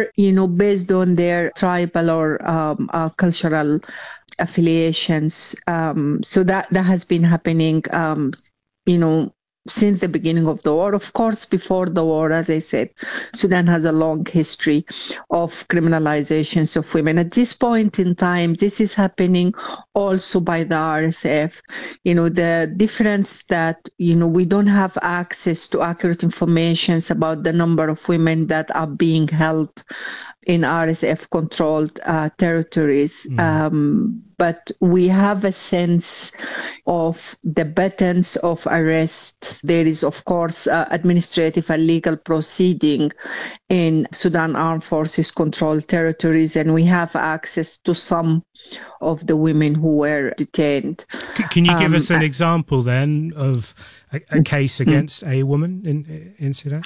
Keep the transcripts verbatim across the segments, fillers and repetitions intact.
or, you know, based on their tribal or um, uh, cultural affiliations. Um, so that, that has been happening, um, you know, since the beginning of the war. Of course, before the war, as I said, Sudan has a long history of criminalizations of women. At this point in time, this is happening also by the R S F. You know, the difference that, you know, we don't have access to accurate information about the number of women that are being held in R S F-controlled uh, territories. Mm. Um, but we have a sense of the patterns of arrests. There is, of course, uh, administrative and legal proceeding in Sudan Armed Forces controlled territories, and we have access to some of the women who were detained. Can you give um, us an example then of a, a case against mm. a woman in, in Sudan?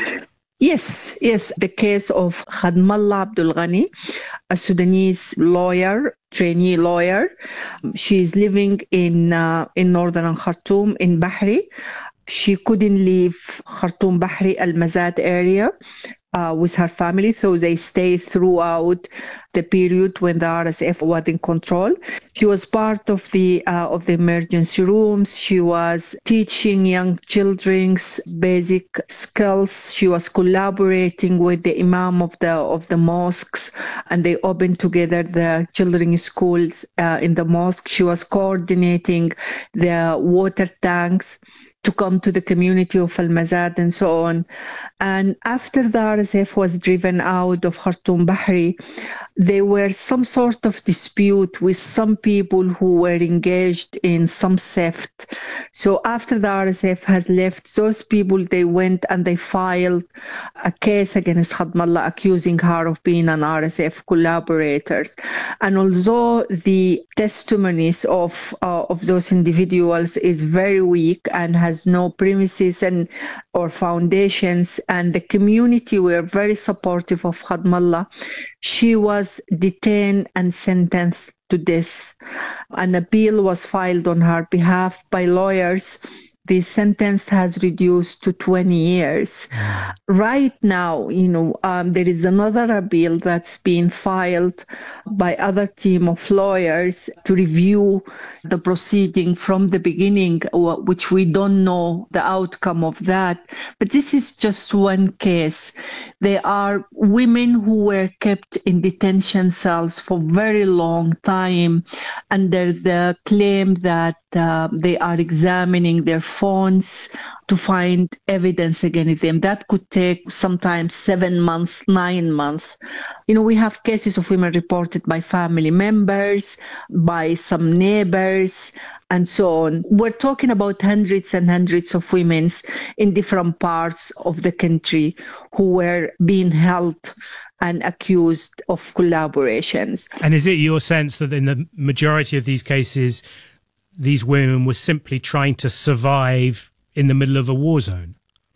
Yes, yes. The case of Khadmallah Abdul Ghani, a Sudanese lawyer, trainee lawyer. She is living in uh, in northern Khartoum in Bahri. She couldn't leave Khartoum Bahri Al Mazat area uh, with her family, so they stayed throughout the period when the R S F was in control. She was part of the uh, of the emergency rooms. She was teaching young children basic skills. She was collaborating with the imam of the of the mosques, and they opened together the children's schools uh, in the mosque. She was coordinating the water tanks to come to the community of Al-Mazad and so on. And after the R S F was driven out of Khartoum Bahri, there were some sort of dispute with some people who were engaged in some theft. So after the R S F has left, those people, they went and they filed a case against Khadmallah, accusing her of being an R S F collaborator. And although the testimonies of, uh, of those individuals is very weak and has has no premises and or foundations, and the community were very supportive of Khadmallah, she was detained and sentenced to death. An appeal was filed on her behalf by lawyers. The sentence has reduced to twenty years. Mm. Right now, you know, um, there is another appeal that's being filed by other team of lawyers to review the proceeding from the beginning, which we don't know the outcome of that. But this is just one case. There are women who were kept in detention cells for very long time under the claim that uh, they are examining their phones to find evidence against them. That could take sometimes seven months, nine months. You know, we have cases of women reported by family members, by some neighbors, and so on. We're talking about hundreds and hundreds of women in different parts of the country who were being held and accused of collaborations. And is it your sense that in the majority of these cases, these women were simply trying to survive in the middle of a war zone?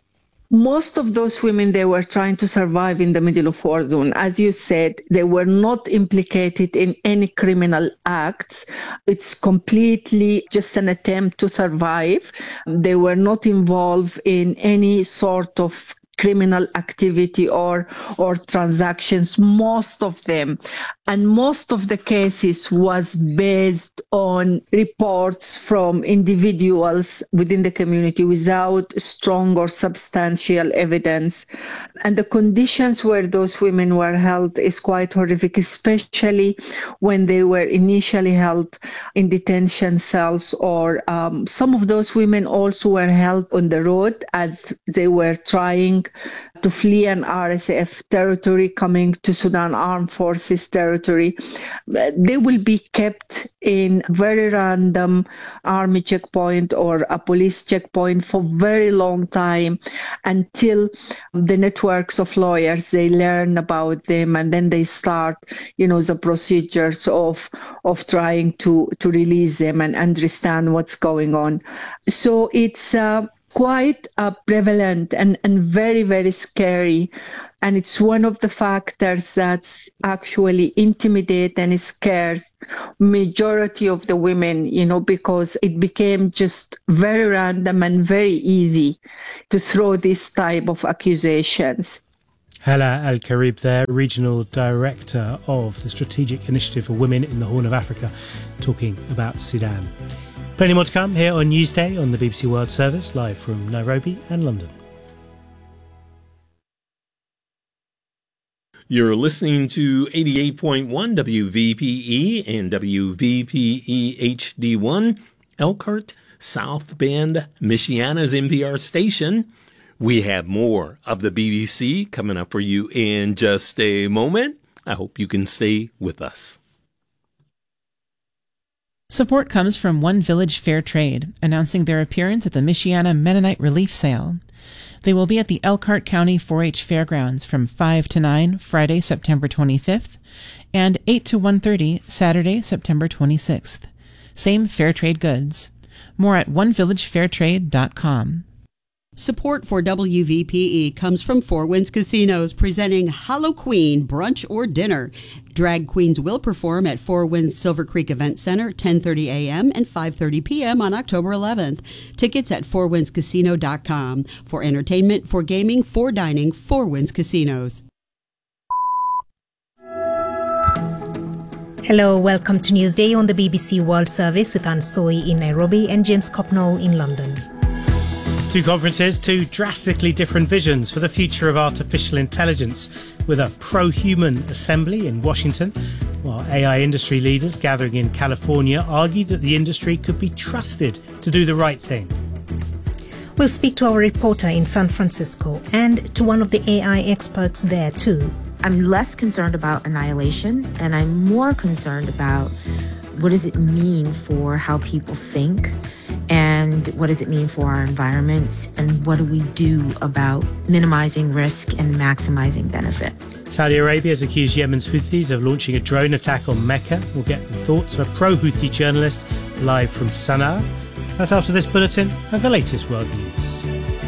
Most of those women, they were trying to survive in the middle of war zone. As you said, they were not implicated in any criminal acts. It's completely just an attempt to survive. They were not involved in any sort of criminal activity or or transactions, most of them. And most of the cases was based on reports from individuals within the community without strong or substantial evidence. And the conditions where those women were held is quite horrific, especially when they were initially held in detention cells, or um, some of those women also were held on the road as they were trying to flee an R S F territory coming to Sudan Armed Forces territory. They will be kept in very random army checkpoint or a police checkpoint for very long time until the networks of lawyers, they learn about them, and then they start, you know, the procedures of of trying to to release them and understand what's going on. So it's uh, quite uh, prevalent and, and very, very scary. And it's one of the factors that's actually intimidate and scares majority of the women, you know, because it became just very random and very easy to throw this type of accusations. Hala Al-Karib there, Regional Director of the Strategic Initiative for Women in the Horn of Africa, talking about Sudan. Plenty more to come here on Newsday on the B B C World Service, live from Nairobi and London. You're listening to eighty-eight point one W V P E and W V P E H D one, Elkhart, South Bend, Michiana's N P R station. We have more of the B B C coming up for you in just a moment. I hope you can stay with us. Support comes from One Village Fair Trade, announcing their appearance at the Michiana Mennonite Relief Sale. They will be at the Elkhart County four H Fairgrounds from five to nine, Friday, September twenty-fifth, and eight to one thirty, Saturday, September twenty-sixth. Same fair trade goods. More at one village fair trade dot com. Support for W V P E comes from Four Winds Casinos, presenting Halloween Brunch or Dinner. Drag queens will perform at Four Winds Silver Creek Event Center, ten thirty a.m. and five thirty p.m. on October eleventh. Tickets at four winds casino dot com. For entertainment, for gaming, for dining, Four Winds Casinos. Hello, welcome to Newsday on the B B C World Service with Anne Soy in Nairobi and James Copnall in London. Two conferences, two drastically different visions for the future of artificial intelligence, with a pro-human assembly in Washington, while A I industry leaders gathering in California argued that the industry could be trusted to do the right thing. We'll speak to our reporter in San Francisco and to one of the A I experts there too. I'm less concerned about annihilation, and I'm more concerned about what does it mean for how people think, and what does it mean for our environments, and what do we do about minimizing risk and maximizing benefit. Saudi Arabia has accused Yemen's Houthis of launching a drone attack on Mecca. We'll get the thoughts of a pro-Houthi journalist live from Sana'a. That's after this bulletin of the latest world news.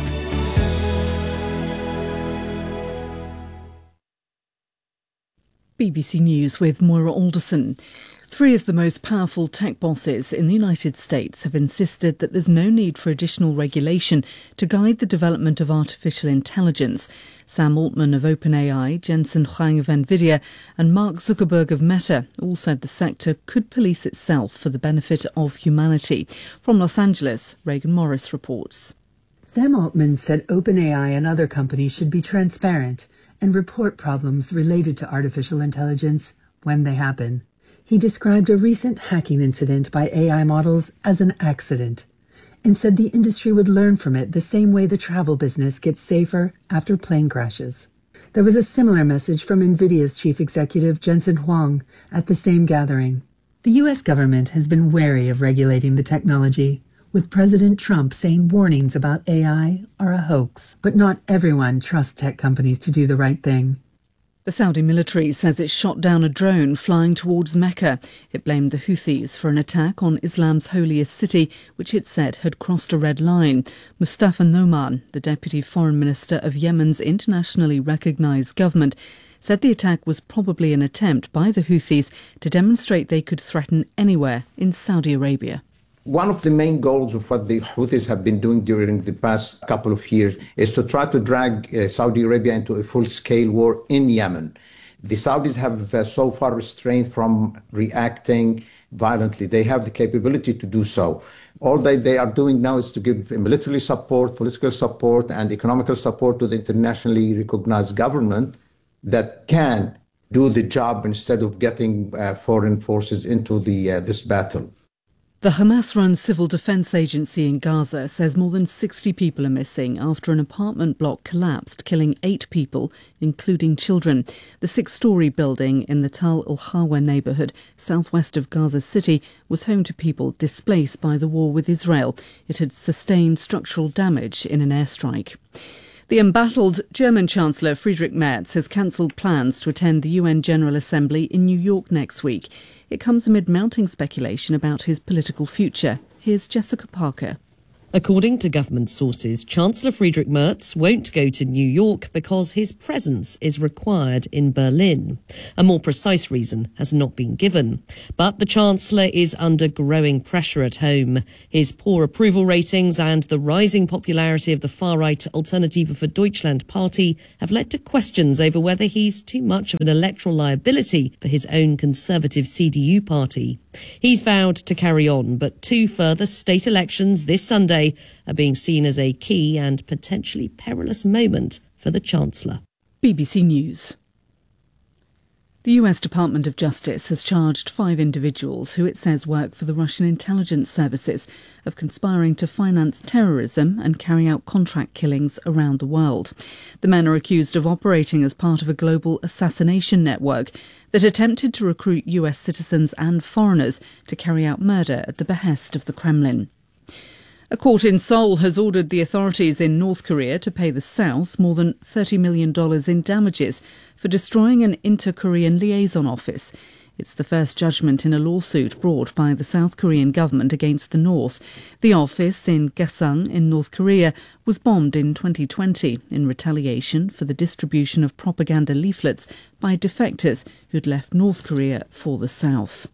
B B C News with Moira Alderson. Three of the most powerful tech bosses in the United States have insisted that there's no need for additional regulation to guide the development of artificial intelligence. Sam Altman of OpenAI, Jensen Huang of NVIDIA and Mark Zuckerberg of Meta all said the sector could police itself for the benefit of humanity. From Los Angeles, Reagan Morris reports. Sam Altman said OpenAI and other companies should be transparent and report problems related to artificial intelligence when they happen. He described a recent hacking incident by A I models as an accident and said the industry would learn from it the same way the travel business gets safer after plane crashes. There was a similar message from NVIDIA's chief executive Jensen Huang at the same gathering. The U S government has been wary of regulating the technology, with President Trump saying warnings about A I are a hoax. But not everyone trusts tech companies to do the right thing. The Saudi military says it shot down a drone flying towards Mecca. It blamed the Houthis for an attack on Islam's holiest city, which it said had crossed a red line. Mustafa Noman, the deputy foreign minister of Yemen's internationally recognised government, said the attack was probably an attempt by the Houthis to demonstrate they could threaten anywhere in Saudi Arabia. One of the main goals of what the Houthis have been doing during the past couple of years is to try to drag uh, Saudi Arabia into a full-scale war in Yemen. The Saudis have uh, so far restrained from reacting violently. They have the capability to do so. All that they are doing now is to give military support, political support, and economical support to the internationally recognized government that can do the job instead of getting uh, foreign forces into the uh, this battle. The Hamas-run civil defence agency in Gaza says more than sixty people are missing after an apartment block collapsed, killing eight people, including children. The six-storey building in the Tal al-Hawa neighbourhood, southwest of Gaza City, was home to people displaced by the war with Israel. It had sustained structural damage in an airstrike. The embattled German Chancellor Friedrich Merz has cancelled plans to attend the U N General Assembly in New York next week. It comes amid mounting speculation about his political future. Here's Jessica Parker. According to government sources, Chancellor Friedrich Merz won't go to New York because his presence is required in Berlin. A more precise reason has not been given. But the Chancellor is under growing pressure at home. His poor approval ratings and the rising popularity of the far-right Alternative für Deutschland party have led to questions over whether he's too much of an electoral liability for his own conservative C D U party. He's vowed to carry on, but two further state elections this Sunday are being seen as a key and potentially perilous moment for the Chancellor. B B C News. The U S Department of Justice has charged five individuals who it says work for the Russian intelligence services of conspiring to finance terrorism and carry out contract killings around the world. The men are accused of operating as part of a global assassination network that attempted to recruit U S citizens and foreigners to carry out murder at the behest of the Kremlin. A court in Seoul has ordered the authorities in North Korea to pay the South more than thirty million dollars in damages for destroying an inter-Korean liaison office. It's the first judgment in a lawsuit brought by the South Korean government against the North. The office in Gaesang in North Korea was bombed in twenty twenty in retaliation for the distribution of propaganda leaflets by defectors who'd left North Korea for the South.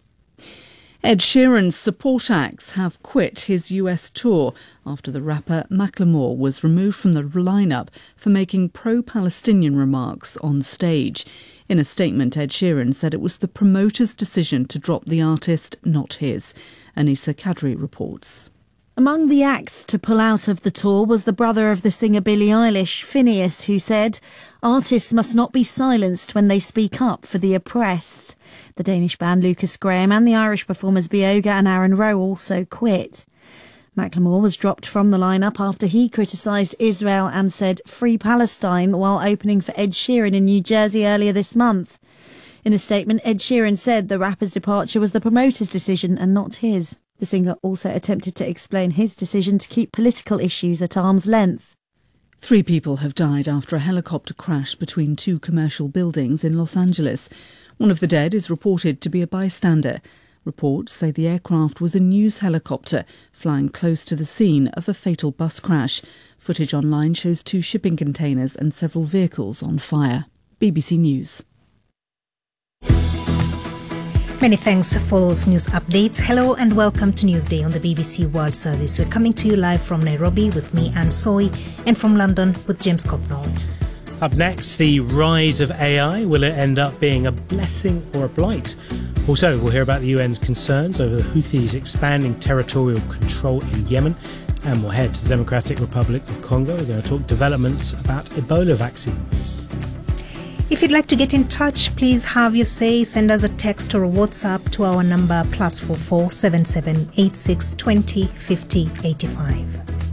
Ed Sheeran's support acts have quit his U S tour after the rapper Macklemore was removed from the lineup for making pro-Palestinian remarks on stage. In a statement, Ed Sheeran said it was the promoter's decision to drop the artist, not his. Anissa Kadri reports. Among the acts to pull out of the tour was the brother of the singer Billie Eilish, Phineas, who said, "Artists must not be silenced when they speak up for the oppressed." The Danish band Lucas Graham and the Irish performers Bioga and Aaron Rowe also quit. Macklemore was dropped from the lineup after he criticised Israel and said "Free Palestine" while opening for Ed Sheeran in New Jersey earlier this month. In a statement, Ed Sheeran said the rapper's departure was the promoter's decision and not his. The singer also attempted to explain his decision to keep political issues at arm's length. Three people have died after a helicopter crash between two commercial buildings in Los Angeles. One of the dead is reported to be a bystander. Reports say the aircraft was a news helicopter flying close to the scene of a fatal bus crash. Footage online shows two shipping containers and several vehicles on fire. B B C News. Many thanks for those news updates. Hello and welcome to Newsday on the B B C World Service. We're coming to you live from Nairobi with me, Anne Soy, and from London with James Copnall. Up next, the rise of A I. Will it end up being a blessing or a blight? Also, we'll hear about the U N's concerns over the Houthis expanding territorial control in Yemen. And we'll head to the Democratic Republic of Congo. We're going to talk developments about Ebola vaccines. If you'd like to get in touch, please have your say. Send us a text or a WhatsApp to our number plus four four seven seven eight six twenty fifty eighty five.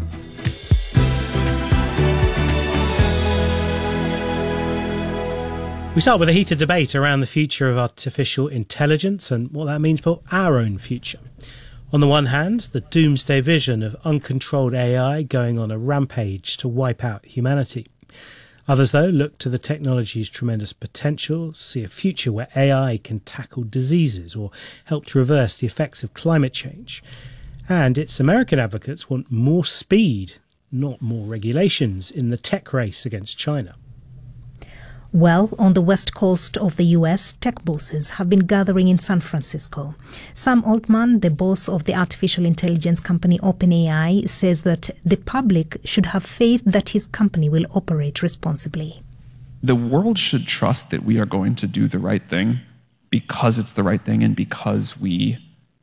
We start with a heated debate around the future of artificial intelligence and what that means for our own future. On the one hand, the doomsday vision of uncontrolled A I going on a rampage to wipe out humanity. Others, though, look to the technology's tremendous potential, see a future where A I can tackle diseases or help to reverse the effects of climate change. And its American advocates want more speed, not more regulations, in the tech race against China. Well, on the west coast of the U S, tech bosses have been gathering in San Francisco. Sam Altman, the boss of the artificial intelligence company OpenAI, says that the public should have faith that his company will operate responsibly. The world should trust that we are going to do the right thing because it's the right thing and because we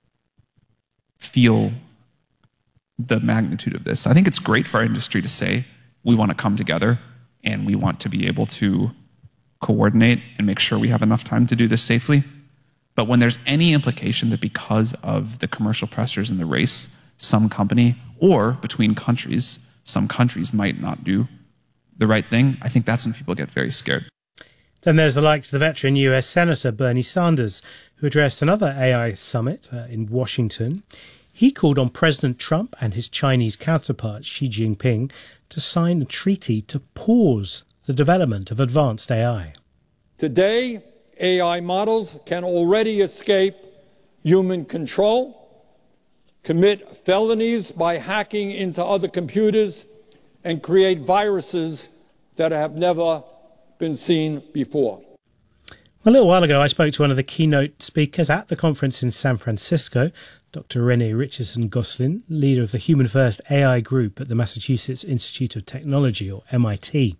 feel the magnitude of this. I think it's great for our industry to say we want to come together and we want to be able to coordinate and make sure we have enough time to do this safely. But when there's any implication that because of the commercial pressures in the race, some company or between countries, some countries might not do the right thing, I think that's when people get very scared. Then there's the likes of the veteran U S Senator Bernie Sanders, who addressed another A I summit uh, in Washington. He called on President Trump and his Chinese counterpart Xi Jinping to sign a treaty to pause the development of advanced A I. Today, A I models can already escape human control, commit felonies by hacking into other computers, and create viruses that have never been seen before. A little while ago, I spoke to one of the keynote speakers at the conference in San Francisco, Doctor Renee Richardson-Gosselin, leader of the Human First A I group at the Massachusetts Institute of Technology, or M I T.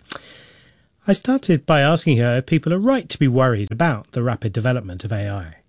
I started by asking her if people are right to be worried about the rapid development of A I.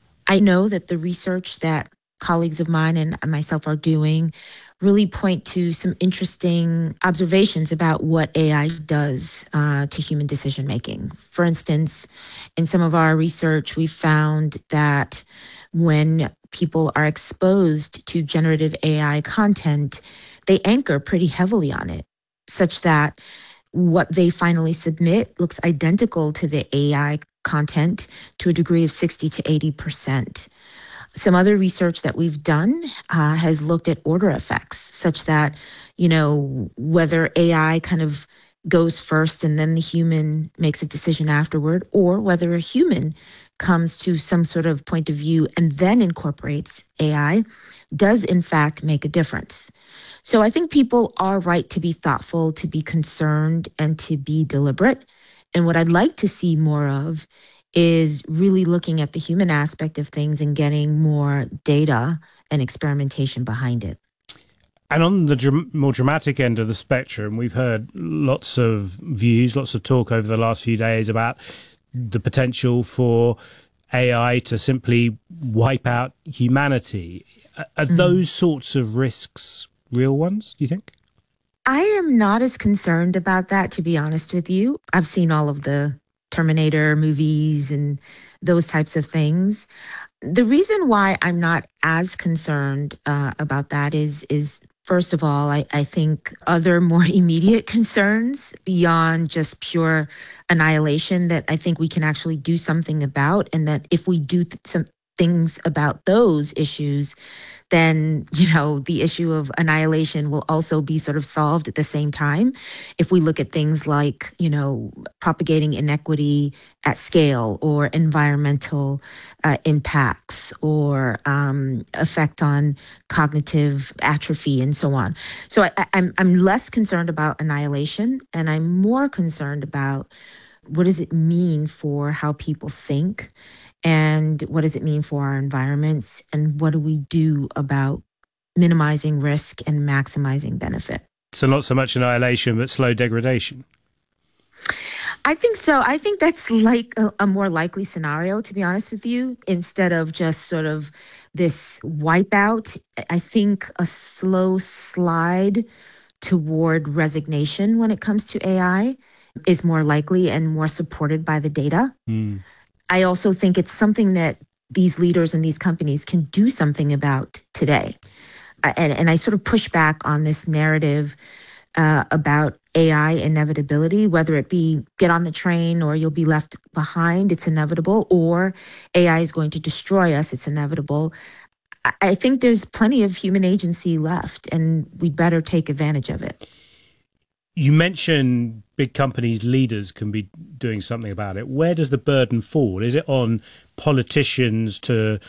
I know that the research that colleagues of mine and myself are doing really point to some interesting observations about what A I does uh, to human decision making. For instance, in some of our research, we found that when people are exposed to generative A I content, they anchor pretty heavily on it, such that what they finally submit looks identical to the A I content to a degree of sixty to eighty percent. Some other research that we've done uh, has looked at order effects, such that, you know, whether A I kind of goes first and then the human makes a decision afterward, or whether a human comes to some sort of point of view and then incorporates A I, does in fact make a difference. So I think people are right to be thoughtful, to be concerned, and to be deliberate. And what I'd like to see more of is really looking at the human aspect of things and getting more data and experimentation behind it. And on the dr- more dramatic end of the spectrum, we've heard lots of views, lots of talk over the last few days about the potential for A I to simply wipe out humanity. Are mm. those sorts of risks real ones, do you think? I am not as concerned about that, to be honest with you. I've seen all of the Terminator movies and those types of things. The reason why I'm not as concerned uh, about that is, is first of all, I, I think other more immediate concerns beyond just pure annihilation that I think we can actually do something about, and that if we do th- some things about those issues, then, you know, the issue of annihilation will also be sort of solved at the same time. If we look at things like, you know, propagating inequity at scale, or environmental uh, impacts, or um, effect on cognitive atrophy and so on. So I, I'm, I'm less concerned about annihilation, and I'm more concerned about what does it mean for how people think, and what does it mean for our environments, and what do we do about minimizing risk and maximizing benefit? So not so much annihilation, but slow degradation. I think so. I think that's like a, a more likely scenario, to be honest with you, instead of just sort of this wipeout. I think a slow slide toward resignation when it comes to A I is more likely and more supported by the data. Mm. I also think it's something that these leaders and these companies can do something about today. And, and I sort of push back on this narrative uh, about A I inevitability, whether it be get on the train or you'll be left behind, it's inevitable, or A I is going to destroy us, it's inevitable. I, I think there's plenty of human agency left, and we'd better take advantage of it. You mentioned big companies' leaders can be doing something about it. Where does the burden fall? Is it on politicians to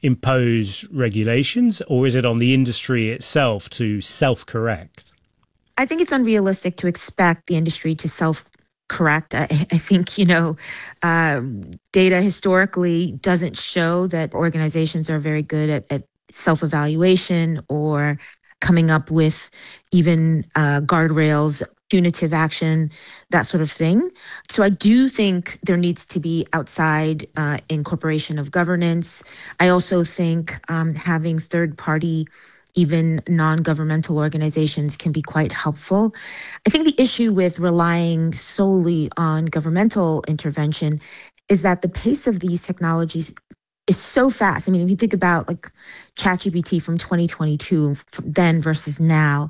impose regulations, or is it on the industry itself to self-correct? I think it's unrealistic to expect the industry to self-correct. I, I think, you know, uh, data historically doesn't show that organizations are very good at, at self-evaluation or coming up with even uh, guardrails, punitive action, that sort of thing. So I do think there needs to be outside uh, incorporation of governance. I also think um, having third-party, even non-governmental organizations can be quite helpful. I think the issue with relying solely on governmental intervention is that the pace of these technologies is so fast. I mean, if you think about like ChatGPT from twenty twenty-two, then versus now,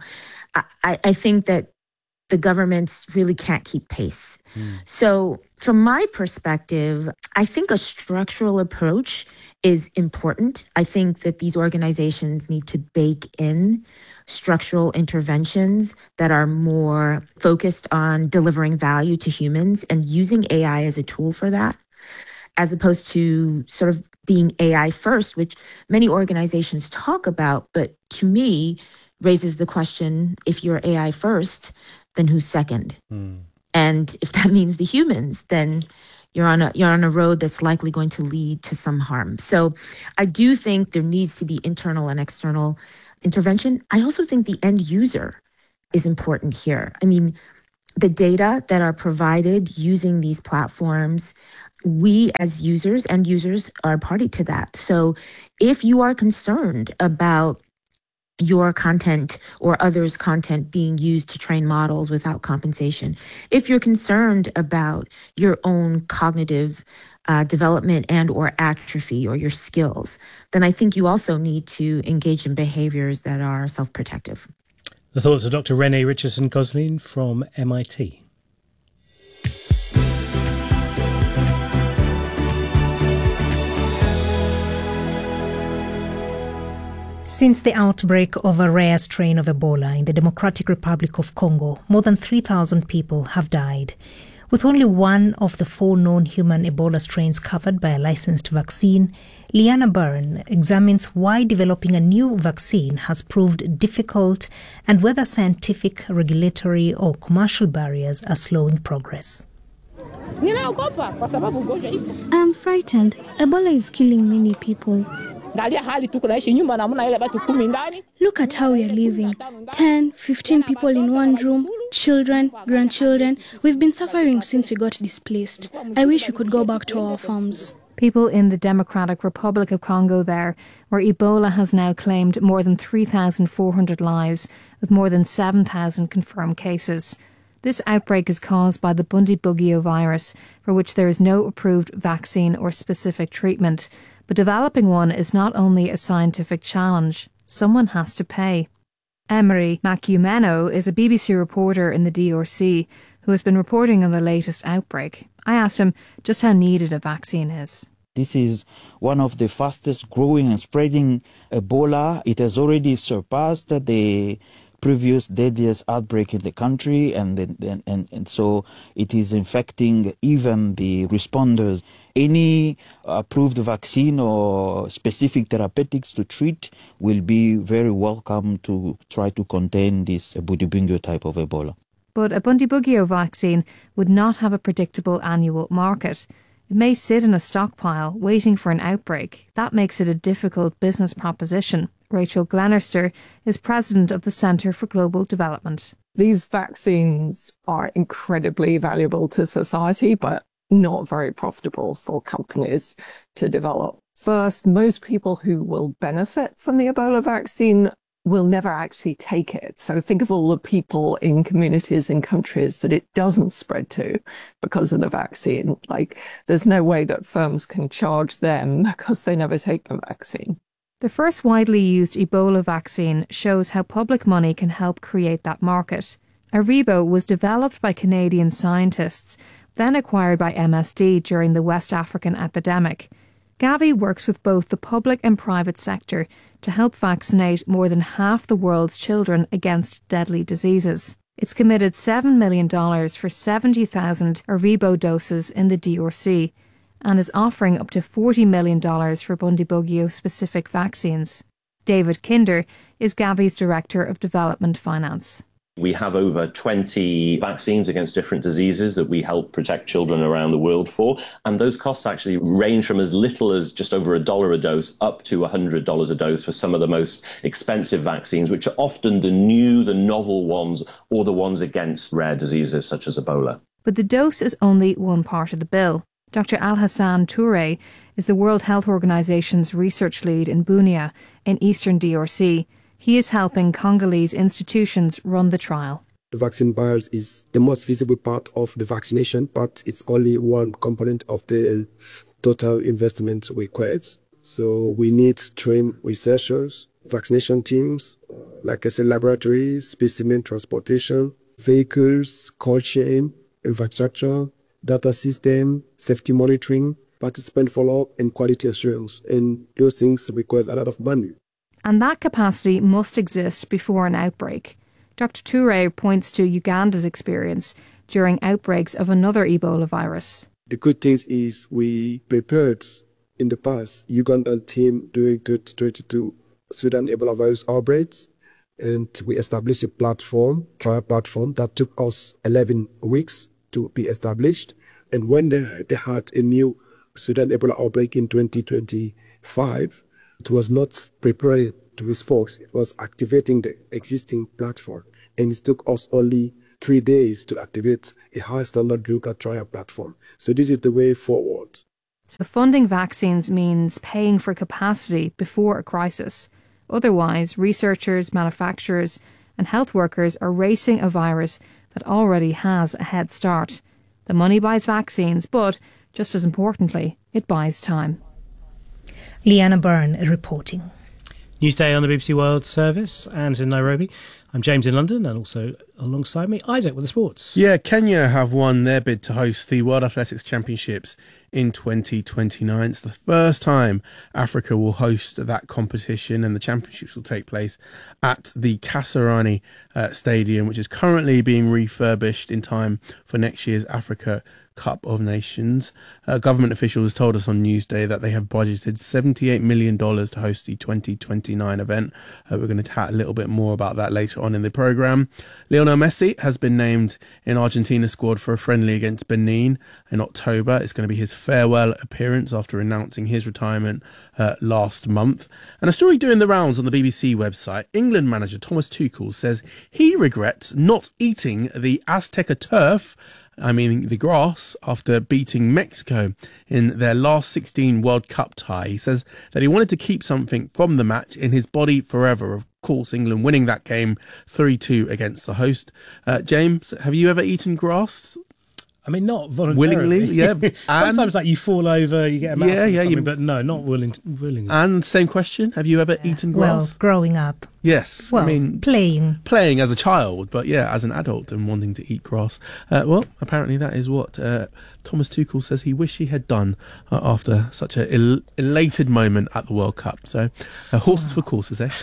I, I think that the governments really can't keep pace. Mm. So from my perspective, I think a structural approach is important. I think that these organizations need to bake in structural interventions that are more focused on delivering value to humans and using A I as a tool for that, as opposed to sort of being A I first, which many organizations talk about, but to me raises the question, if you're A I first, then who's second? Mm. And if that means the humans, then you're on a you're on a road that's likely going to lead to some harm. So I do think there needs to be internal and external intervention. I also think the end user is important here. I mean, the data that are provided using these platforms, we as users, end users, are party to that. So if you are concerned about your content or others' content being used to train models without compensation, if you're concerned about your own cognitive uh, development and or atrophy or your skills, then I think you also need to engage in behaviors that are self-protective. The thoughts of Doctor Renee Richardson-Gosling from M I T. Since the outbreak of a rare strain of Ebola in the Democratic Republic of Congo, more than three thousand people have died. With only one of the four known human Ebola strains covered by a licensed vaccine, Liana Byrne examines why developing a new vaccine has proved difficult and whether scientific, regulatory or commercial barriers are slowing progress. I'm frightened. Ebola is killing many people. Look at how we are living. ten, fifteen people in one room, children, grandchildren. We've been suffering since we got displaced. I wish we could go back to our farms. People in the Democratic Republic of Congo there, where Ebola has now claimed more than three thousand four hundred lives, with more than seven thousand confirmed cases. This outbreak is caused by the Bundibugyo virus, for which there is no approved vaccine or specific treatment. But developing one is not only a scientific challenge, someone has to pay. Emery Makiumeno is a B B C reporter in the D R C who has been reporting on the latest outbreak. I asked him just how needed a vaccine is. This is one of the fastest growing and spreading Ebola. It has already surpassed the previous deadliest outbreak in the country, and, and, and, and so it is infecting even the responders. Any approved vaccine or specific therapeutics to treat will be very welcome to try to contain this Bundibugyo type of Ebola. But a Bundibugyo vaccine would not have a predictable annual market. It may sit in a stockpile waiting for an outbreak. That makes it a difficult business proposition. Rachel Glenister is president of the Centre for Global Development. These vaccines are incredibly valuable to society, but not very profitable for companies to develop. First, most people who will benefit from the Ebola vaccine will never actually take it. So think of all the people in communities in countries that it doesn't spread to because of the vaccine. Like, there's no way that firms can charge them because they never take the vaccine. The first widely used Ebola vaccine shows how public money can help create that market. Aribo was developed by Canadian scientists, then acquired by M S D during the West African epidemic. Gavi works with both the public and private sector to help vaccinate more than half the world's children against deadly diseases. It's committed seven million dollars for seventy thousand Aribo doses in the D R C and is offering up to forty million dollars for Bundibugyo-specific vaccines. David Kinder is Gavi's Director of Development Finance. We have over twenty vaccines against different diseases that we help protect children around the world for. And those costs actually range from as little as just over a dollar a dose up to one hundred dollars a dose for some of the most expensive vaccines, which are often the new, the novel ones, or the ones against rare diseases such as Ebola. But the dose is only one part of the bill. Doctor Alhassan Touré is the World Health Organization's research lead in Bunia in eastern D R C. He is helping Congolese institutions run the trial. The vaccine buyers is the most visible part of the vaccination, but it's only one component of the total investment required. So we need trained researchers, vaccination teams, like I said, laboratories, specimen transportation, vehicles, cold chain, infrastructure, data system, safety monitoring, participant follow-up, and quality assurance. And those things require a lot of money. And that capacity must exist before an outbreak. Doctor Touré points to Uganda's experience during outbreaks of another Ebola virus. The good thing is we prepared in the past, Uganda team doing twenty twenty-two Sudan Ebola virus outbreaks, and we established a platform, trial platform, that took us eleven weeks to be established. And when they, they had a new Sudan Ebola outbreak in twenty twenty-five, it was not prepared to respond. It was activating the existing platform. And it took us only three days to activate a high standard local trial platform. So this is the way forward. So funding vaccines means paying for capacity before a crisis. Otherwise, researchers, manufacturers and health workers are racing a virus that already has a head start. The money buys vaccines, but, just as importantly, it buys time. Liana Byrne reporting. Newsday on the B B C World Service and in Nairobi. I'm James in London, and also alongside me, Isaac with the sports. Yeah, Kenya have won their bid to host the World Athletics Championships in twenty twenty-nine. It's the first time Africa will host that competition, and the championships will take place at the Kasarani uh, Stadium, which is currently being refurbished in time for next year's Africa Cup of Nations. Uh, government officials told us on Newsday that they have budgeted seventy-eight million dollars to host the twenty twenty-nine event. Uh, we're going to chat a little bit more about that later on in the programme. Lionel Messi has been named in Argentina's squad for a friendly against Benin in October. It's going to be his farewell appearance after announcing his retirement uh, last month. And a story doing the rounds on the B B C website, England manager Thomas Tuchel says he regrets not eating the Azteca turf, I mean the grass, after beating Mexico in their last sixteen World Cup tie. He says that he wanted to keep something from the match in his body forever. Of course, England winning that game three two against the host. Uh, James, have you ever eaten grass? I mean, not voluntarily. Willingly, yeah. Sometimes, like, you fall over, you get a mouthful yeah, yeah, or something, you, but no, not willing, willingly. And same question, have you ever eaten grass? Well, growing up. Yes. Well, I mean, playing. Playing as a child, but yeah, as an adult and wanting to eat grass. Uh, well, apparently that is what uh, Thomas Tuchel says he wished he had done uh, after such an el- elated moment at the World Cup. So, uh, horses wow. for courses, eh?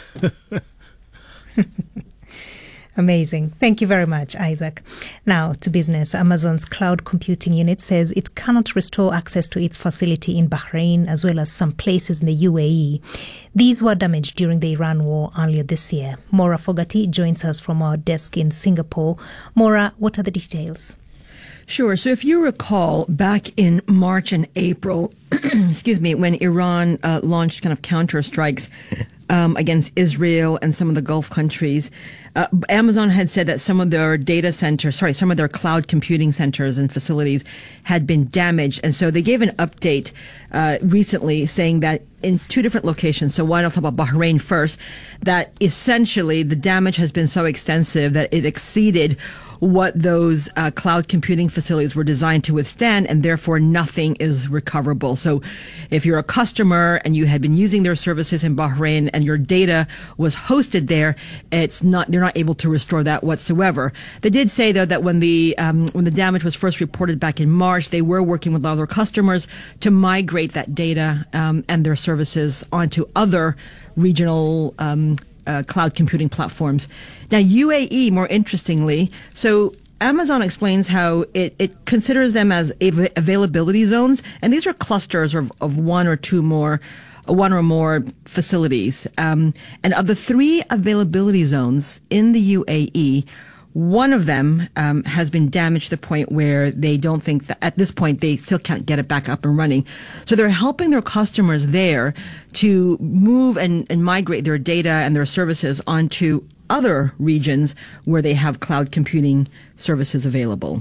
Amazing. Thank you very much, Isaac. Now to business. Amazon's cloud computing unit says it cannot restore access to its facility in Bahrain as well as some places in the U A E. These were damaged during the Iran war earlier this year. Maura Fogarty joins us from our desk in Singapore. Maura, what are the details? Sure. So if you recall, back in March and April, excuse me, when Iran uh, launched kind of counter strikes um, against Israel and some of the Gulf countries, uh, Amazon had said that some of their data centers, sorry, some of their cloud computing centers and facilities had been damaged. And so they gave an update uh, recently saying that in two different locations, so why not talk about Bahrain first, that essentially the damage has been so extensive that it exceeded what those uh, cloud computing facilities were designed to withstand, and therefore nothing is recoverable. So if you're a customer and you had been using their services in Bahrain and your data was hosted there, it's not, they're not able to restore that whatsoever. They did say, though, that when the um, when the damage was first reported back in March, they were working with other customers to migrate that data um, and their services onto other regional um Uh, cloud computing platforms. Now, U A E, more interestingly, so Amazon explains how it, it considers them as av- availability zones, and these are clusters of, of one or two more, one or more facilities. Um, and of the three availability zones in the U A E, one of them um, has been damaged to the point where they don't think that at this point they still can't get it back up and running. So they're helping their customers there to move and, and migrate their data and their services onto other regions where they have cloud computing services available.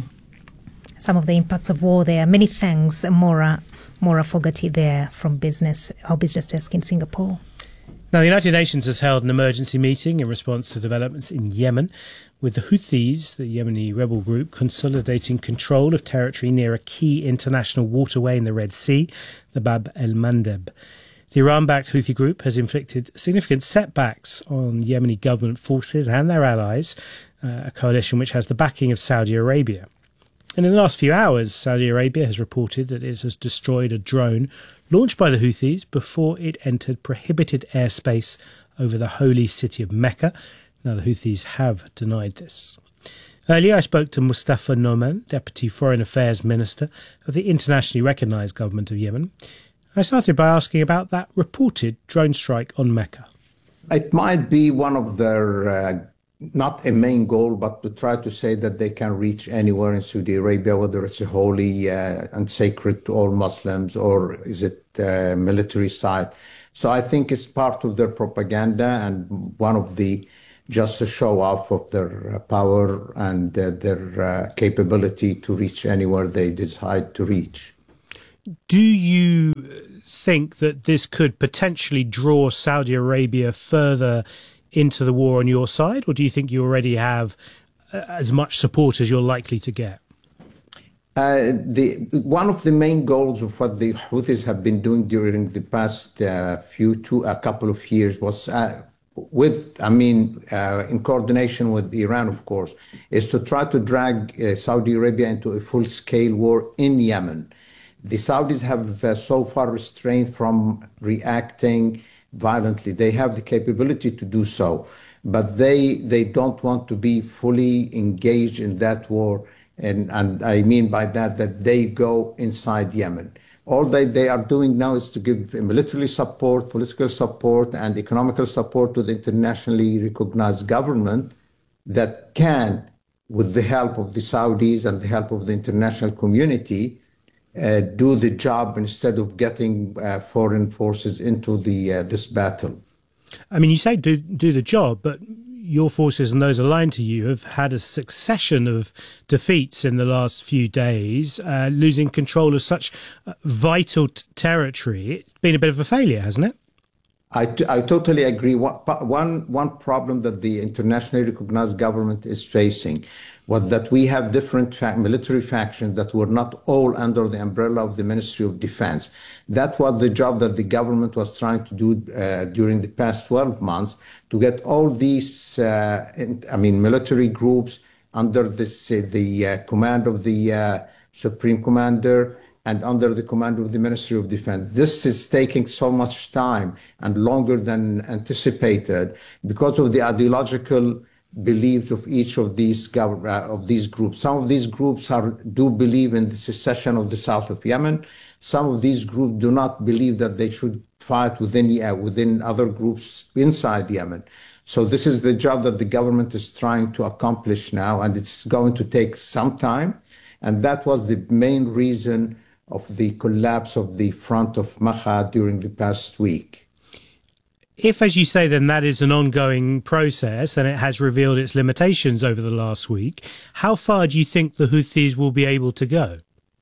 Some of the impacts of war there. Many thanks, Maura, Maura Fogarty there from business, our business desk in Singapore. Now, the United Nations has held an emergency meeting in response to developments in Yemen, with the Houthis, the Yemeni rebel group, consolidating control of territory near a key international waterway in the Red Sea, the Bab el-Mandeb. The Iran-backed Houthi group has inflicted significant setbacks on Yemeni government forces and their allies, uh, a coalition which has the backing of Saudi Arabia. And in the last few hours, Saudi Arabia has reported that it has destroyed a drone launched by the Houthis before it entered prohibited airspace over the holy city of Mecca. Now, the Houthis have denied this. Earlier, I spoke to Mustafa Noman, Deputy Foreign Affairs Minister of the internationally recognised government of Yemen. I started by asking about that reported drone strike on Mecca. It might be one of their, uh, not a main goal, but to try to say that they can reach anywhere in Saudi Arabia, whether it's a holy uh, and sacred to all Muslims, or is it a military site. So I think it's part of their propaganda and one of the, just a show off of their uh, power and uh, their uh, capability to reach anywhere they decide to reach. Do you think that this could potentially draw Saudi Arabia further into the war on your side, or do you think you already have uh, as much support as you're likely to get? Uh, the one of the main goals of what the Houthis have been doing during the past uh, few two a couple of years was uh, with I mean uh, in coordination with Iran, of course, is to try to drag uh, Saudi Arabia into a full-scale war in Yemen. The Saudis have uh, so far restrained from reacting violently. They have the capability to do so, but they they don't want to be fully engaged in that war. And, and I mean by that that they go inside Yemen. All they, they are doing now is to give military support, political support, and economical support to the internationally recognized government that can, with the help of the Saudis and the help of the international community, uh, do the job instead of getting uh, foreign forces into the uh, this battle. I mean, you say do do the job, but your forces and those aligned to you have had a succession of defeats in the last few days, uh, losing control of such uh, vital t- territory. It's been a bit of a failure, hasn't it? I, t- I totally agree. One, one, one problem that the internationally recognized government is facing was that we have different fa- military factions that were not all under the umbrella of the Ministry of Defense. That was the job that the government was trying to do uh, during the past twelve months, to get all these, uh, in, I mean, military groups under this, uh, the uh, command of the uh, Supreme Commander and under the command of the Ministry of Defense. This is taking so much time and longer than anticipated because of the ideological beliefs of each of these gov- uh, of these groups. Some of these groups are, do believe in the secession of the south of Yemen. Some of these groups do not believe that they should fight within uh, within other groups inside Yemen. So this is the job that the government is trying to accomplish now, and it's going to take some time. And that was the main reason of the collapse of the front of Maha during the past week. If, as you say, then that is an ongoing process and it has revealed its limitations over the last week, how far do you think the Houthis will be able to go?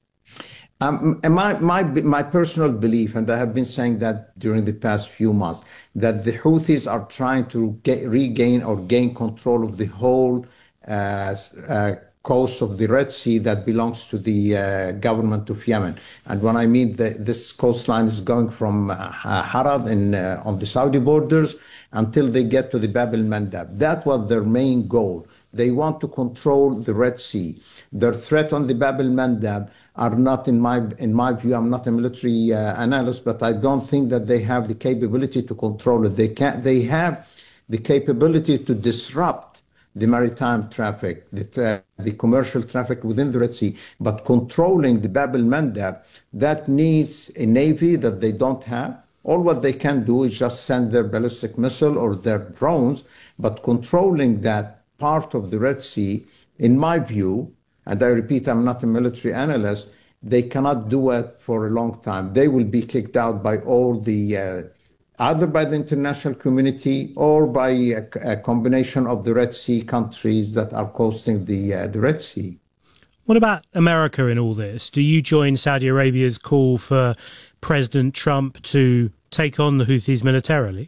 Um, my, my, my personal belief, and I have been saying that during the past few months, that the Houthis are trying to get, regain or gain control of the whole uh, uh, coast of the Red Sea that belongs to the uh, government of Yemen. And when I mean that this coastline is going from uh, Harad in, uh, on the Saudi borders until they get to the Bab el-Mandab. That was their main goal. They want to control the Red Sea. Their threat on the Bab el-Mandab are not, in my in my view, I'm not a military uh, analyst, but I don't think that they have the capability to control it. They can they have the capability to disrupt the maritime traffic, the, uh, the commercial traffic within the Red Sea, but controlling the Bab el-Mandab, that needs a navy that they don't have. All what they can do is just send their ballistic missile or their drones, but controlling that part of the Red Sea, in my view, and I repeat, I'm not a military analyst, they cannot do it for a long time. They will be kicked out by all the uh, either by the international community or by a, a combination of the Red Sea countries that are coasting the uh, the Red Sea. What about America in all this? Do you join Saudi Arabia's call for President Trump to take on the Houthis militarily?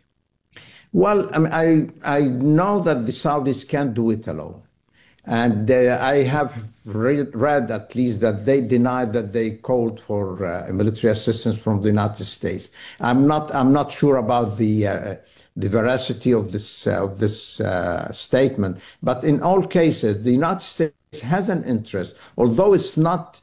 Well, I mean, I, I know that the Saudis can't do it alone. And uh, I have read, read at least that they denied that they called for uh, military assistance from the United States. I'm not. I'm not sure about the uh, the veracity of this uh, of this uh, statement. But in all cases, the United States has an interest, although it's not.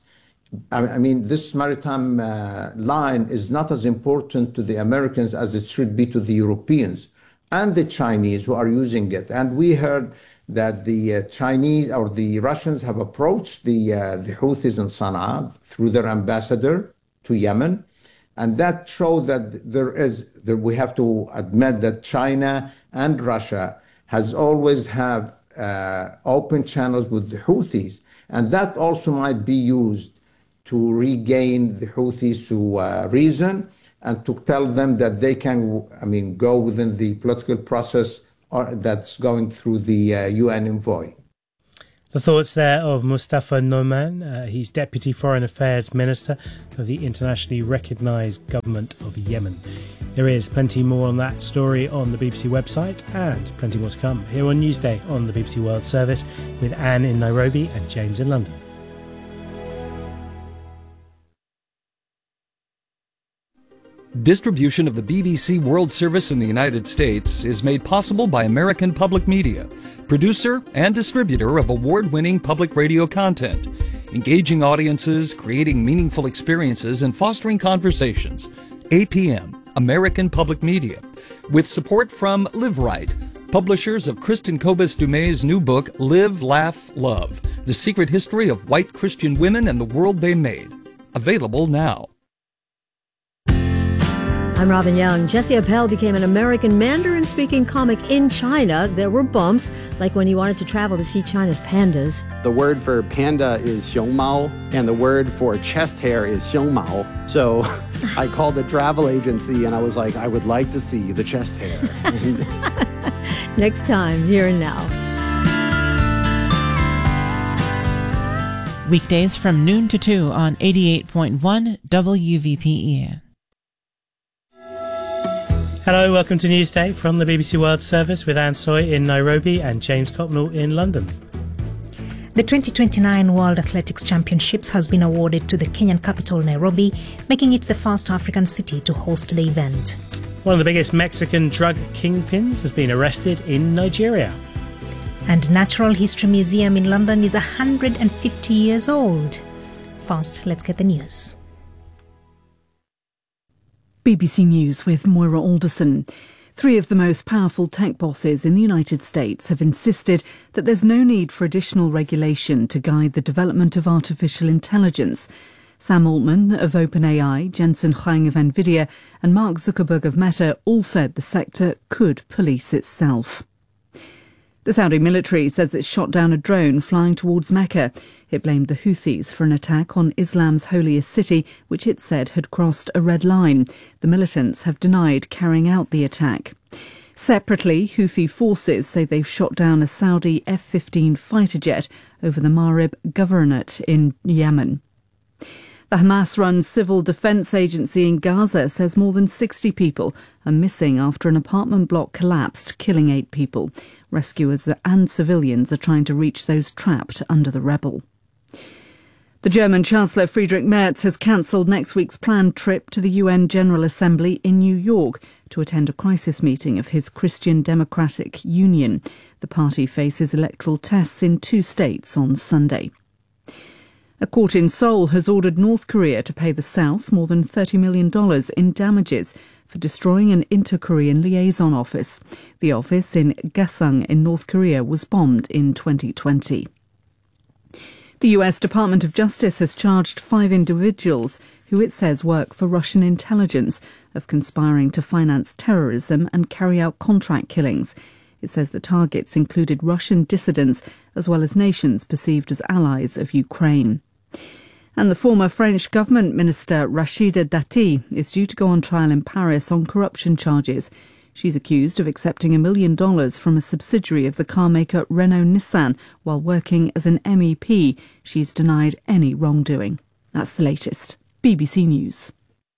I mean, this maritime uh, line is not as important to the Americans as it should be to the Europeans and the Chinese who are using it. And we heard that the uh, Chinese or the Russians have approached the uh, the Houthis in Sana'a through their ambassador to Yemen, And that shows that there is, that we have to admit that China and Russia has always have uh, open channels with the Houthis. And that also might be used to regain the Houthis to uh, reason and to tell them that they can, I mean, go within the political process or that's going through the uh, U N envoy. The thoughts there of Mustafa Noman. Uh, he's Deputy Foreign Affairs Minister of the internationally recognised government of Yemen. There is plenty more on that story on the B B C website and plenty more to come here on Newsday on the B B C World Service with Anne in Nairobi and James in London. Distribution of the B B C World Service in the United States is made possible by American Public Media, producer and distributor of award-winning public radio content, engaging audiences, creating meaningful experiences, and fostering conversations. A P M, American Public Media, with support from Live Right, publishers of Kristen Kobus Dumay's new book, Live, Laugh, Love, The Secret History of White Christian Women and the World They Made. Available now. I'm Robin Young. Jesse Appel became an American Mandarin-speaking comic in China. There were bumps, like when he wanted to travel to see China's pandas. The word for panda is xiongmao, and the word for chest hair is xiongmao. So I called the travel agency, and I was like, I would like to see the chest hair. Next time, Here and Now. Weekdays from noon to two on eighty-eight point one W V P E. Hello, welcome to Newsday from the B B C World Service with Anne Soy in Nairobi and James Copnell in London. The twenty twenty-nine World Athletics Championships has been awarded to the Kenyan capital, Nairobi, making it the first African city to host the event. One of the biggest Mexican drug kingpins has been arrested in Nigeria. And Natural History Museum in London is one hundred fifty years old. First, let's get the news. B B C News with Moira Alderson. Three of the most powerful tech bosses in the United States have insisted that there's no need for additional regulation to guide the development of artificial intelligence. Sam Altman of OpenAI, Jensen Huang of NVIDIA and Mark Zuckerberg of Meta all said the sector could police itself. The Saudi military says it shot down a drone flying towards Mecca. It blamed the Houthis for an attack on Islam's holiest city, which it said had crossed a red line. The militants have denied carrying out the attack. Separately, Houthi forces say they've shot down a Saudi F fifteen fighter jet over the Marib Governorate in Yemen. The Hamas-run civil defense agency in Gaza says more than sixty people are missing after an apartment block collapsed, killing eight people. Rescuers and civilians are trying to reach those trapped under the rubble. The German Chancellor Friedrich Merz has cancelled next week's planned trip to the U N General Assembly in New York to attend a crisis meeting of his Christian Democratic Union. The party faces electoral tests in two states on Sunday. A court in Seoul has ordered North Korea to pay the South more than thirty million dollars in damages for destroying an inter-Korean liaison office. The office in Gassang in North Korea was bombed in twenty twenty. The U S Department of Justice has charged five individuals who it says work for Russian intelligence of conspiring to finance terrorism and carry out contract killings. It says the targets included Russian dissidents as well as nations perceived as allies of Ukraine. And the former French government minister Rachida Dati is due to go on trial in Paris on corruption charges. She's accused of accepting a million dollars from a subsidiary of the car maker Renault Nissan while working as an M E P. She's denied any wrongdoing. That's the latest. B B C News.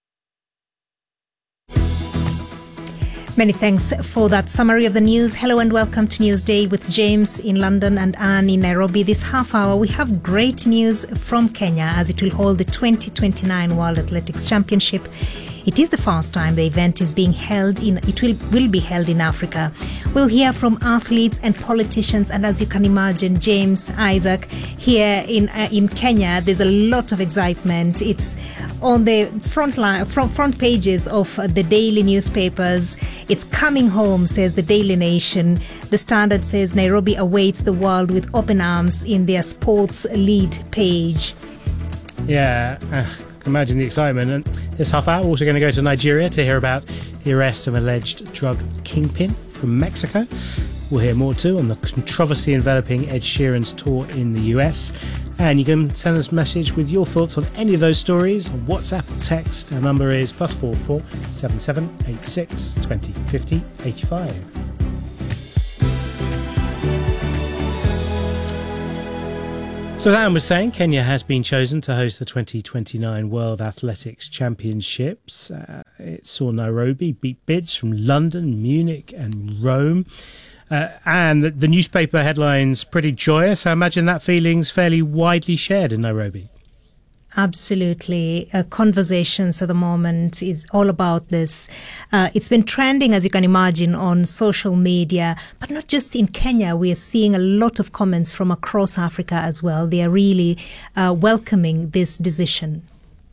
Many thanks for that summary of the news. Hello and welcome to Newsday with James in London and Anne in Nairobi. This half hour we have great news from Kenya as it will hold the twenty twenty-nine World Athletics Championship. It is the first time the event is being held in, it will, will be held in Africa. We'll hear from athletes and politicians, and as you can imagine, James, Isaac, here in uh, in Kenya, there's a lot of excitement. It's on the front line, front, front pages of the daily newspapers. It's coming home, says the Daily Nation. The Standard says Nairobi awaits the world with open arms in their sports lead page. Yeah, uh, can imagine the excitement. And this half hour, we're also going to go to Nigeria to hear about the arrest of an alleged drug kingpin from Mexico. We'll hear more too on the controversy enveloping Ed Sheeran's tour in the U S. And you can send us a message with your thoughts on any of those stories on WhatsApp or text. Our number is plus four four seven seven eight six twenty fifty eighty five. So as Anne was saying, Kenya has been chosen to host the twenty twenty-nine World Athletics Championships. Uh, it saw Nairobi beat bids from London, Munich and Rome. Uh, and the, the newspaper headline's pretty joyous. I imagine that feeling's fairly widely shared in Nairobi. Absolutely. Uh, conversations at the moment is all about this. Uh, it's been trending, as you can imagine, on social media, but not just in Kenya. We are seeing a lot of comments from across Africa as well. They are really uh, welcoming this decision.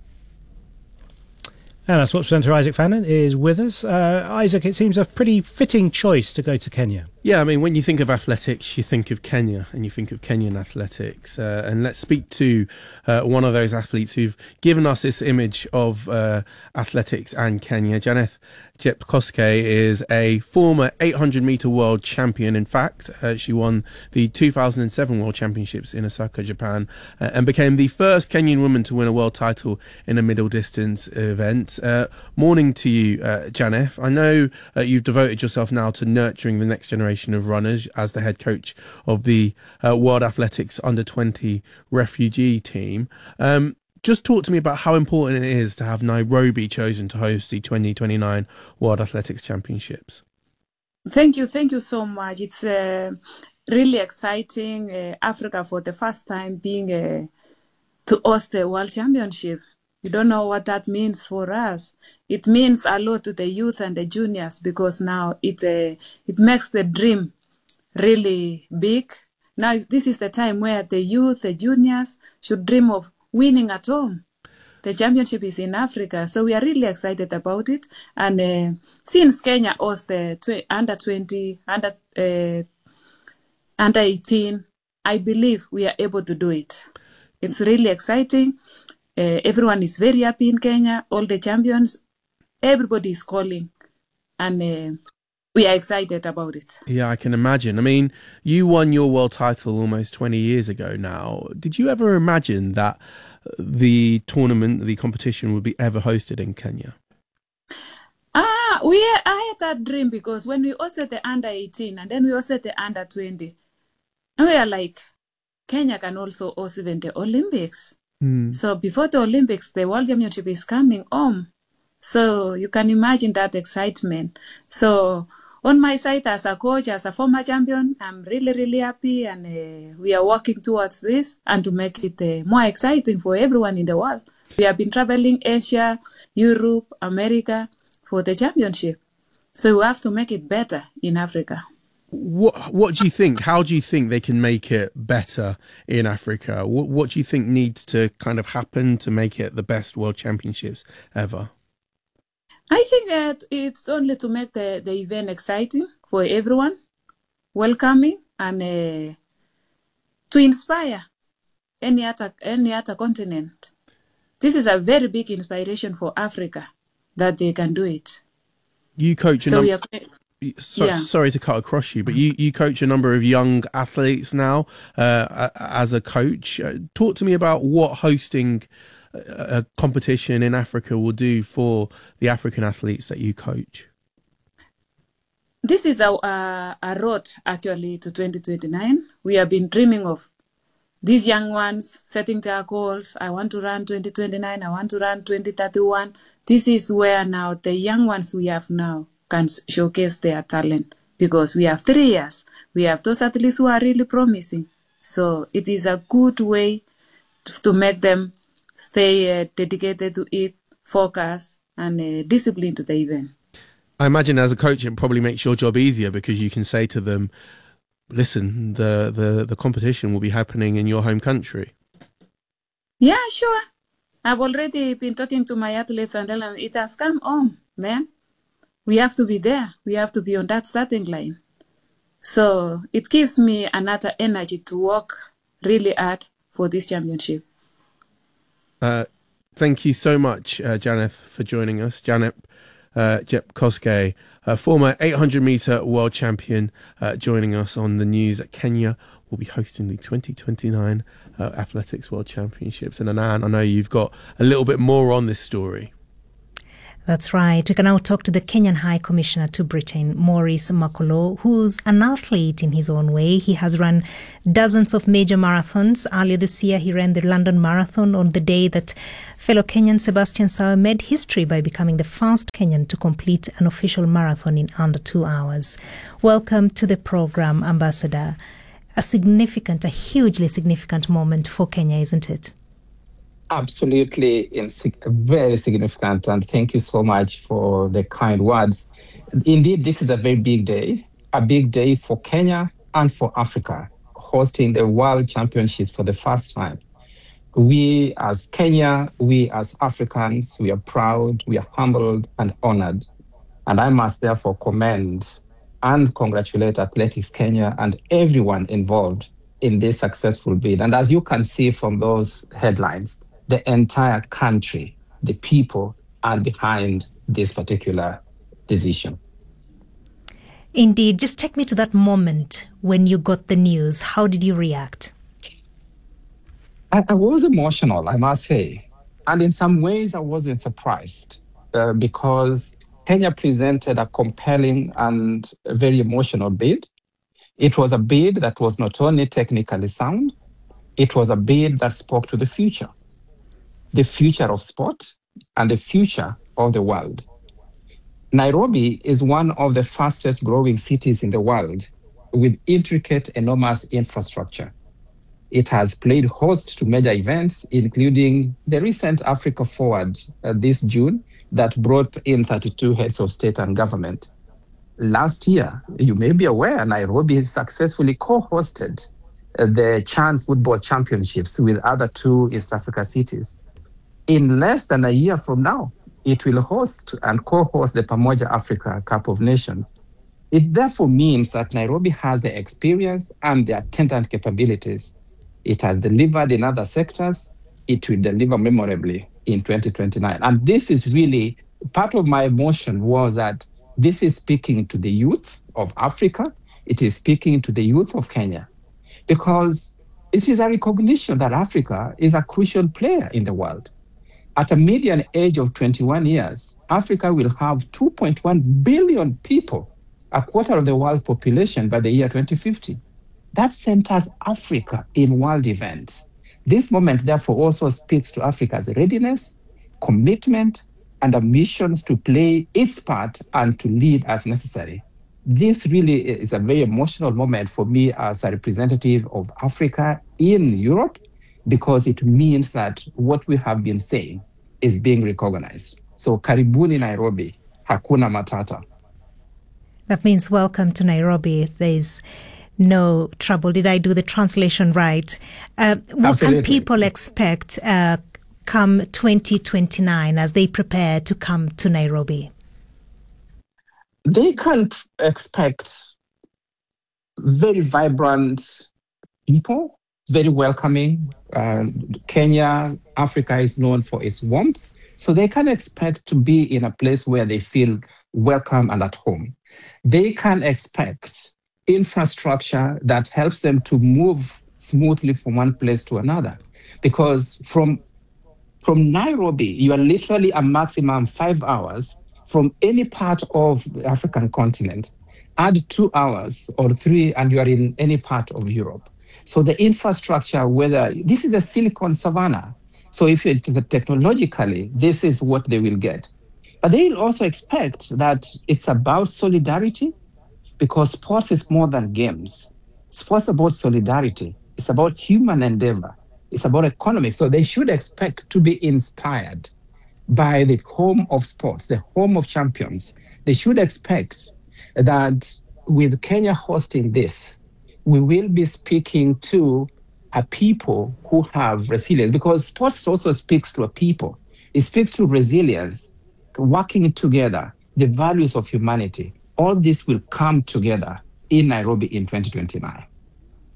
And our sports presenter Isaac Fannin is with us. Uh, Isaac, it seems a pretty fitting choice to go to Kenya. Yeah, I mean, when you think of athletics, you think of Kenya and you think of Kenyan athletics. Uh, and let's speak to uh, one of those athletes who've given us this image of uh, athletics and Kenya. Janeth Chepkoskei is a former eight hundred metre world champion. In fact, uh, she won the two thousand seven World Championships in Osaka, Japan, uh, and became the first Kenyan woman to win a world title in a middle distance event. Uh, morning to you, uh, Janeth. I know uh, you've devoted yourself now to nurturing the next generation of runners as the head coach of the uh, World Athletics under twenty refugee team. Um, just talk to me about how important it is to have Nairobi chosen to host the twenty twenty-nine World Athletics Championships. Thank you. Thank you so much. It's uh, really exciting. Uh, Africa for the first time being uh, to host the World Championship. You don't know what that means for us. It means a lot to the youth and the juniors because now it uh, it makes the dream really big. Now this is the time where the youth, the juniors should dream of winning at home. The championship is in Africa, so we are really excited about it. And uh, since Kenya hosts the tw- under twenty, under uh, under eighteen, I believe we are able to do it. It's really exciting. Uh, everyone is very happy in Kenya. All the champions, everybody is calling, and uh, we are excited about it. Yeah, I can imagine. I mean, you won your world title almost twenty years ago now. Did you ever imagine that the tournament, the competition would be ever hosted in Kenya? Ah, we I had that dream because when we hosted the under eighteen and then we hosted the under twenty, and we are like, Kenya can also host even the Olympics. Mm. So before the Olympics, the World Championship is coming home. So you can imagine that excitement. So on my side as a coach, as a former champion, I'm really, really happy. And uh, we are working towards this and to make it uh, more exciting for everyone in the world. We have been traveling Asia, Europe, America for the championship. So we have to make it better in Africa. What What do you think? How do you think they can make it better in Africa? What What do you think needs to kind of happen to make it the best World Championships ever? I think that it's only to make the, the event exciting for everyone, welcoming, and uh, to inspire any other any other continent. This is a very big inspiration for Africa that they can do it. You coach a so num- we are. So, yeah. Sorry to cut across you, but you, you coach a number of young athletes now uh, as a coach. Uh, talk to me about what hosting a competition in Africa will do for the African athletes that you coach. This is a, a, a road actually to twenty twenty-nine. We have been dreaming of these young ones setting their goals. I want to run twenty twenty-nine. I want to run twenty thirty-one. This is where now the young ones we have now can showcase their talent because we have three years. We have those athletes who are really promising. So it is a good way to, to make them stay uh, dedicated to it, focus, and uh, discipline to the event. I imagine as a coach, it probably makes your job easier because you can say to them, listen, the, the, the competition will be happening in your home country. Yeah, sure. I've already been talking to my athletes and telling them it has come home, man. We have to be there. We have to be on that starting line. So it gives me another energy to work really hard for this championship. Uh, thank you so much, uh, Janeth, for joining us. Janeth uh, Jepkoskei, a former eight hundred metre world champion, uh, joining us on the news that Kenya will be hosting the twenty twenty-nine uh, Athletics World Championships. And Anan, I know you've got a little bit more on this story. That's right. We can now talk to the Kenyan High Commissioner to Britain, Maurice Makolo, who's an athlete in his own way. He has run dozens of major marathons. Earlier this year, he ran the London Marathon on the day that fellow Kenyan Sebastian Sawe made history by becoming the first Kenyan to complete an official marathon in under two hours. Welcome to the program, Ambassador. A significant, a hugely significant moment for Kenya, isn't it? Absolutely in, very significant, and thank you so much for the kind words. Indeed, this is a very big day, a big day for Kenya and for Africa, hosting the World Championships for the first time. We as Kenya, we as Africans, we are proud, we are humbled and honored. And I must therefore commend and congratulate Athletics Kenya and everyone involved in this successful bid. And as you can see from those headlines, the entire country, the people are behind this particular decision. Indeed. Just take me to that moment when you got the news. How did you react? I, I was emotional, I must say. And in some ways, I wasn't surprised uh, because Kenya presented a compelling and very emotional bid. It was a bid that was not only technically sound, it was a bid that spoke to the future. The future of sport and the future of the world. Nairobi is one of the fastest growing cities in the world with intricate, enormous infrastructure. It has played host to major events, including the recent Africa Forward uh, this June that brought in thirty-two heads of state and government. Last year, you may be aware, Nairobi successfully co-hosted uh, the Chan Football Championships with other two East Africa cities. In less than a year from now, it will host and co-host the Pamoja Africa Cup of Nations. It therefore means that Nairobi has the experience and the attendant capabilities. It has delivered in other sectors. It will deliver memorably in twenty twenty-nine. And this is really, part of my emotion was that this is speaking to the youth of Africa. It is speaking to the youth of Kenya, because it is a recognition that Africa is a crucial player in the world. At a median age of twenty-one years, Africa will have two point one billion people, a quarter of the world's population by the year twenty fifty. That centers Africa in world events. This moment, therefore, also speaks to Africa's readiness, commitment, and ambitions to play its part and to lead as necessary. This really is a very emotional moment for me as a representative of Africa in Europe, because it means that what we have been saying is being recognized. So karibuni Nairobi, hakuna matata. That means welcome to Nairobi. There's no trouble. Did I do the translation right? Uh, what Absolutely. Can people expect uh, come twenty twenty-nine as they prepare to come to Nairobi? They can expect very vibrant people, very welcoming. Uh, Kenya, Africa is known for its warmth. So they can expect to be in a place where they feel welcome and at home. They can expect infrastructure that helps them to move smoothly from one place to another. Because from, from Nairobi, you are literally a maximum five hours from any part of the African continent. Add two hours or three and you are in any part of Europe. So the infrastructure, whether this is a Silicon Savannah, so if it is a technologically, this is what they will get. But they will also expect that it's about solidarity, because sports is more than games. Sports is about solidarity. It's about human endeavor. It's about economics. So they should expect to be inspired by the home of sports, the home of champions. They should expect that with Kenya hosting this, we will be speaking to a people who have resilience, because sports also speaks to a people. It speaks to resilience, working together, the values of humanity. All this will come together in Nairobi in twenty twenty-nine.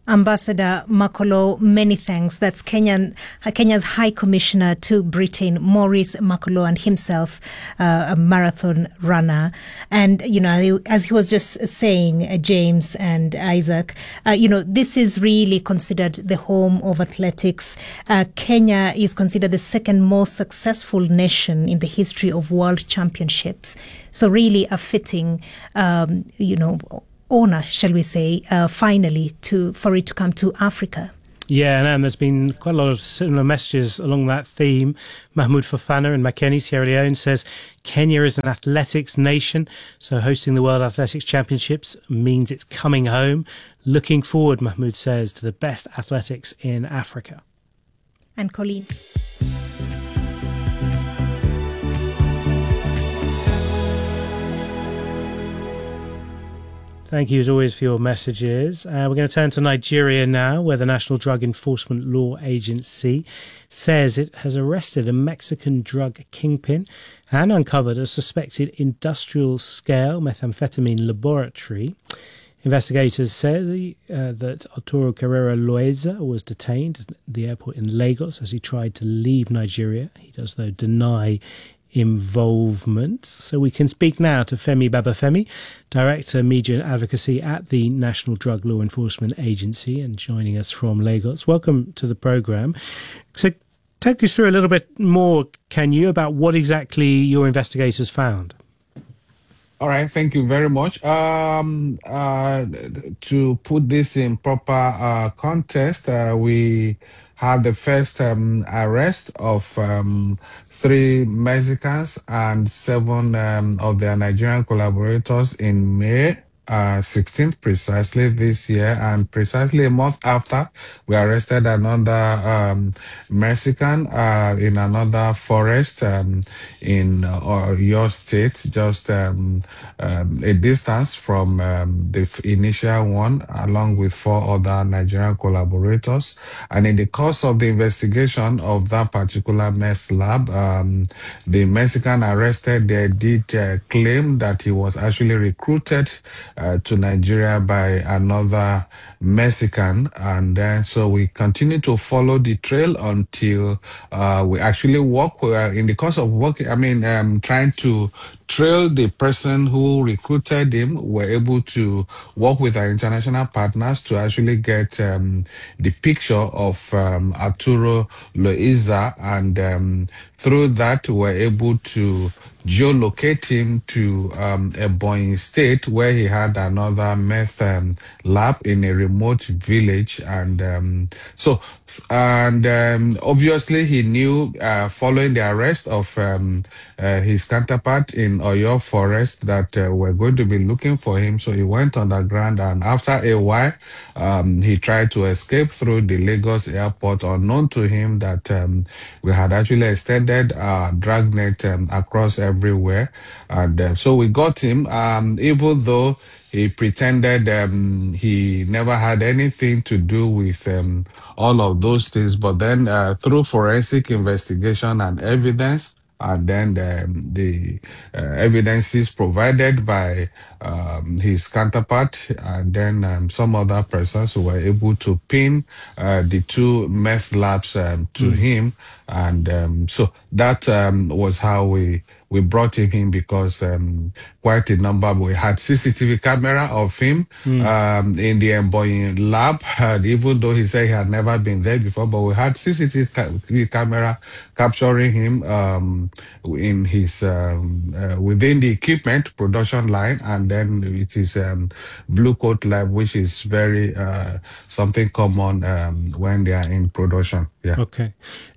Ambassador Makolo, many thanks. That's Kenyan, Kenya's High Commissioner to Britain, Maurice Makolo, and himself uh, a marathon runner. And, you know, as he was just saying, uh, James and Isaac, uh, you know, this is really considered the home of athletics. Uh, Kenya is considered the second most successful nation in the history of world championships. So really a fitting, um, you know, honor, shall we say, uh, finally, to for it to come to Africa. Yeah, and, and there's been quite a lot of similar messages along that theme. Mahmoud Fofana in Makeni, Sierra Leone, says Kenya is an athletics nation, so hosting the World Athletics Championships means it's coming home. Looking forward, Mahmoud says, to the best athletics in Africa. And Colleen. Thank you, as always, for your messages. Uh, we're going to turn to Nigeria now, where the National Drug Enforcement Law Agency says it has arrested a Mexican drug kingpin and uncovered a suspected industrial-scale methamphetamine laboratory. Investigators say uh, that Arturo Carrera Loaiza was detained at the airport in Lagos as he tried to leave Nigeria. He does, though, deny involvement. So we can speak now to Femi Babafemi, Director Media and Advocacy at the National Drug Law Enforcement Agency, and joining us from Lagos. Welcome to the programme. So take us through a little bit more, can you, about what exactly your investigators found? All right, thank you very much. Um, uh, to put this in proper uh, context, uh, we had the first um, arrest of um, three Mexicans and seven um, of their Nigerian collaborators in May uh, sixteenth, precisely this year, and precisely a month after, we arrested another um, Mexican uh, in another forest um, in uh, your state, just um, um, a distance from um, the f- initial one, along with four other Nigerian collaborators. And in the course of the investigation of that particular meth lab, um, the Mexican arrested there did uh, claim that he was actually recruited Uh, to Nigeria by another Mexican, and then so we continue to follow the trail until uh, we actually work uh, in the course of working. I mean, um, trying to trail the person who recruited him. We're able to work with our international partners to actually get um, the picture of um, Arturo Loaiza, and um, through that we're able to geolocate him to um, Ebonyi State, where he had another meth um, lab in a remote village. And um, so, and um, obviously he knew uh, following the arrest of um, uh, his counterpart in Oyo Forest that uh, we're going to be looking for him. So he went underground, and after a while, um, he tried to escape through the Lagos airport, unknown to him that um, we had actually extended our dragnet um, across everywhere. And uh, so we got him, um, even though he pretended um, he never had anything to do with um, all of those things. But then uh, through forensic investigation and evidence, and then the, the uh, evidences provided by um, his counterpart, and then um, some other persons who were able to pin uh, the two meth labs um, to mm. him. And um, so that um, was how we we brought him in, because um, quite a number, we had C C T V camera of him mm. um, in the Ebonyi lab, and even though he said he had never been there before, but we had C C T V camera capturing him um, in his um, uh, within the equipment production line, and then it is um, Blue Coat Lab, which is very uh, something common um, when they are in production. Yeah. Okay.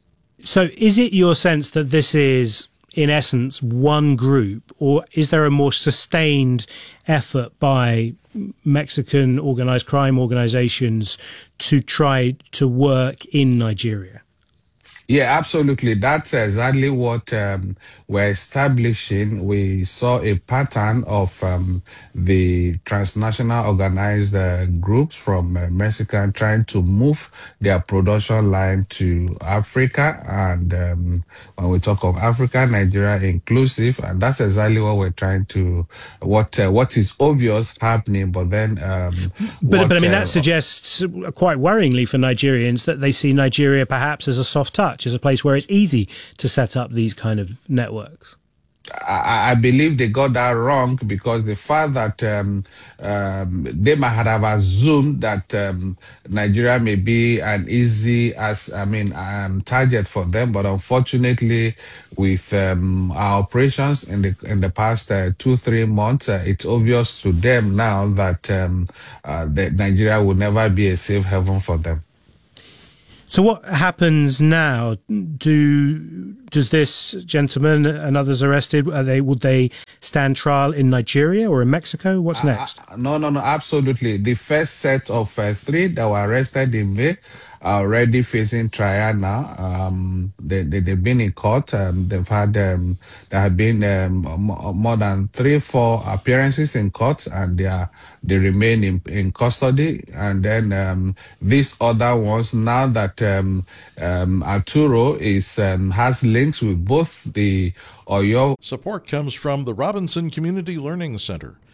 So is it your sense that this is, in essence, one group, or is there a more sustained effort by Mexican organised crime organisations to try to work in Nigeria? Yeah, absolutely. That's exactly what um, we're establishing. We saw a pattern of um, the transnational organized uh, groups from uh, Mexico trying to move their production line to Africa. And um, when we talk of Africa, Nigeria inclusive, and that's exactly what we're trying to, what uh, what is obvious happening. But then, um, But, what, but I mean, uh, that suggests, uh, quite worryingly for Nigerians, that they see Nigeria perhaps as a soft touch, as a place where it's easy to set up these kind of networks. I, I believe they got that wrong, because the fact that um, um, they might have assumed that um, Nigeria may be an easy as I mean um, target for them, but unfortunately, with um, our operations in the in the past uh, two three months, uh, it's obvious to them now that um, uh, that Nigeria will never be a safe haven for them. So what happens now? Do does this gentleman and others arrested, are they would they stand trial in Nigeria or in Mexico? What's next? Uh, no, no, no, absolutely. The first set of uh, three that were arrested in May are already facing trial now. Um, they, they, they've been in court. Um, they've had, um, there have been um, more than three, four appearances in court, and they are, they remain in, in custody. And then um, these other ones, now that um, um, Arturo is um, has links with both the Oyo. Support comes from the Robinson Community Learning Center,